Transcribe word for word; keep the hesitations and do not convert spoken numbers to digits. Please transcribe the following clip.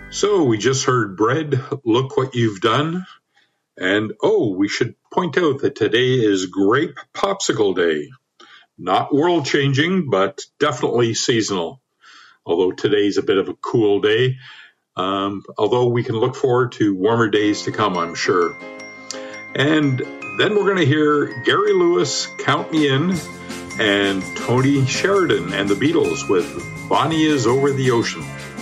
So we just heard Bread, Look What You've Done. And oh, we should point out that today is Grape Popsicle Day. Not world changing, but definitely seasonal. Although today's a bit of a cool day. Um, although we can look forward to warmer days to come, I'm sure. And then we're going to hear Gary Lewis, Count Me In, and Tony Sheridan and the Beatles with Bonnie is Over the Ocean.